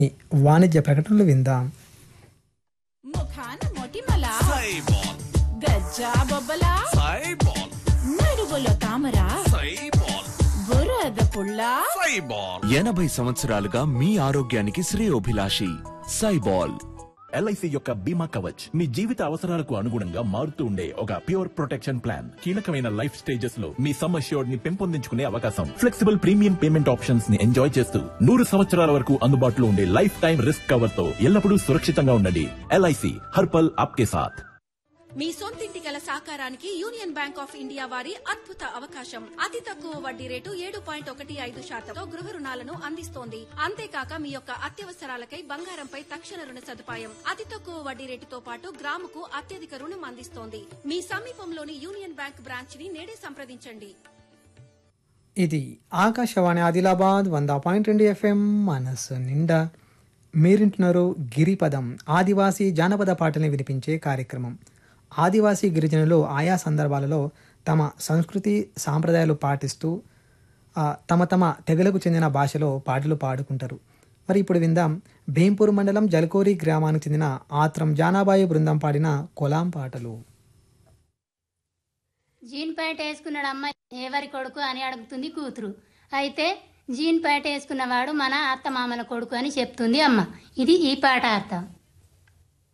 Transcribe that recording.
ఈ వాణిజ్య ప్రకటనలు విందాం. ముఖాన మొటిమల సైబాల్ గజ్జా బొబ్బల సైబాల్ నడుగులో తామర సైబాల్ బురద పుల్ల సైబాల్ 80 సంవత్సరాలుగా మీ ఆరోగ్యానికి శ్రేయోభిలాషి సైబాల్. ఎల్ఐసి యొక్క బీమా కవచ్ మీ జీవిత అవసరాలకు అనుగుణంగా మారుతూ ఉండే ఒక ప్యూర్ ప్రొటెక్షన్ ప్లాన్. కీలకమైన లైఫ్ స్టేజెస్ లో మీ సమ్ అష్యూర్డ్ ని పెంపొందించుకునే అవకాశం, ఫ్లెక్సిబుల్ ప్రీమియం పేమెంట్ ఆప్షన్స్ ని ఎంజాయ్ చేస్తూ 100 సంవత్సరాల వరకు అందుబాటులో ఉండే లైఫ్ టైం రిస్క్ కవర్ తో ఎల్లప్పుడూ సురక్షితంగా ఉండండి. ఎల్ఐసి హర్పల్ ఆప్కే సాథ్. మీ సొంతింటి కల సాకారానికి యూనియన్ బ్యాంక్ ఆఫ్ ఇండియా వారి అద్భుత అవకాశం. అతి తక్కువ వడ్డీ రేటు 7.15% గృహ రుణాలను అందిస్తోంది. అంతేకాక మీ యొక్క అత్యవసరాలకై బంగారంపై తక్షణ రుణ సదుపాయం. అతి తక్కువ వడ్డీ రేటుతో పాటు గ్రాముకు అత్యధిక రుణం అందిస్తోంది. మీ సమీపంలోని యూనియన్ బ్యాంక్ బ్రాంచ్ ని నేడే సంప్రదించండి. ఇది ఆకాశవాణి ఆదిలాబాద్ 100.2 FM మనసు నిండా. మీరింటున్నారు గిరిపదం, ఆదివాసీ జానపద పాటల్ని వినిపించే కార్యక్రమం. ఆదివాసీ గిరిజనులు ఆయా సందర్భాలలో తమ సంస్కృతి సాంప్రదాయాలు పాటిస్తూ తమ తెగలకు చెందిన భాషలో పాటలు పాడుకుంటారు. మరి ఇప్పుడు విందాం భీంపూర్ మండలం జలకోరి గ్రామానికి చెందిన ఆత్రం జానాబాయి బృందం పాడిన కొలాం పాటలు. జీన్ ప్యాంట్ వేసుకున్నాడు అమ్మాయి ఎవరి కొడుకు అని అడుగుతుంది కూతురు. అయితే జీన్ ప్యాంట్ వేసుకున్నవాడు మన అత్త మామల కొడుకు అని చెప్తుంది అమ్మ. ఇది ఈ పాట అర్థం.